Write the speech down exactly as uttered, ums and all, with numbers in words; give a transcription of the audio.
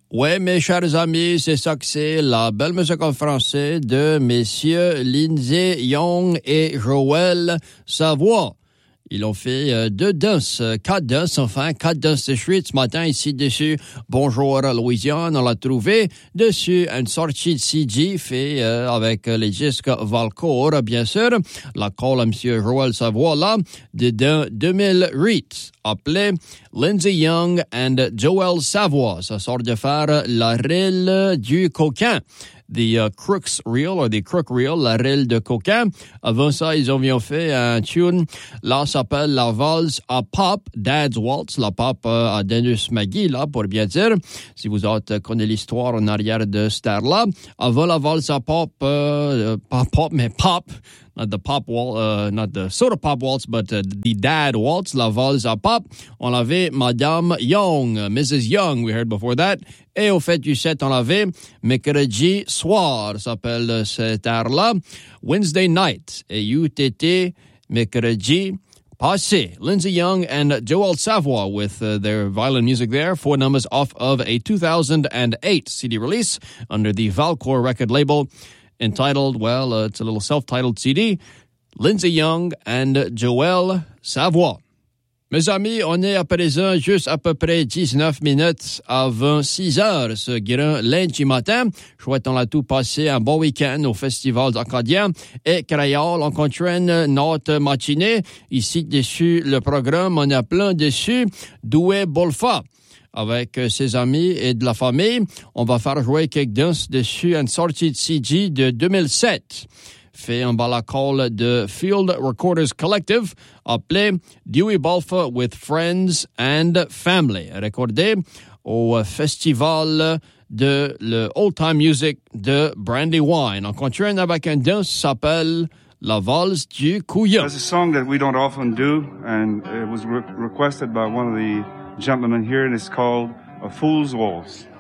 Ouais, mes chers amis, c'est ça que c'est la belle musique en français de messieurs Lindsay Young et Joël Savoie. Ils ont fait euh, deux danses, euh, quatre danses, enfin, quatre danses de suite ce matin ici dessus. Bonjour Louisiane, on l'a trouvé dessus une sortie de C D fait euh, avec les disques Valcourt, bien sûr. La call à monsieur Joël Savoie là, de deux mille huit, appelé Lindsay Young and Joël Savoie. Ça sort de faire la rille du coquin. The uh, Crooks Reel, or the Crook Reel, la rille de coquin. Avant ça, ils ont bien fait un tune. Là, ça s'appelle la valse à pop, Dad's Waltz, la pop euh, à Dennis McGee, là, pour bien dire. Si vous autres connaissez l'histoire en arrière de cette air-là. Avant la valse à pop, euh, pas pop, mais pop. Not the pop waltz, uh, not the soda pop waltz, but uh, the dad waltz, la valse à pop. On l'avait Madame Young, Missus Young, we heard before that. Et au fait du set, on l'avait mercredi soir, s'appelle cette air-là. Wednesday night, et U T T, mercredi passé. Lindsay Young and Joël Savoie with uh, their violin music there. Four numbers off of a two thousand eight C D release under the Valcourt record label. Entitled, well, uh, it's a little self-titled C D, Lindsay Young and Joël Savoie. Mes amis, on est à présent juste à peu près dix-neuf minutes avant six heures ce grand lundi matin. Souhaitons à tout passer un bon week-end au Festival d'Acadien et Créole. On continue notre matinée. Ici, dessus le programme, on a plein dessus Doué Bolfa. Avec ses amis et de la famille. On va faire jouer quelques danses dessus une sortie de C D de deux mille sept. Fait un balacol de Field Recorders Collective appelé Dewey Balfa with Friends and Family. Recordé au festival de le Old Time Music de Brandywine. On continue avec une danse qui s'appelle La Valse du Couillon. It's a song that we don't often do, and it was re- requested by one of the gentlemen here, and it's called A Fool's Waltz.